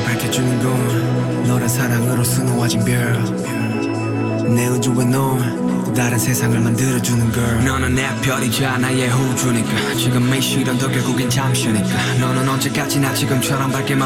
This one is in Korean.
날 밝혀주는 건 너란 사랑으로 수놓아진 별내 우주에 넌 또 다른 세상을 만들어주는 걸 너는 내 별이자 나의 우주니까 지금 이 시련도 결국엔 잠시니까 너는 언제까지나 지금처럼 밝게만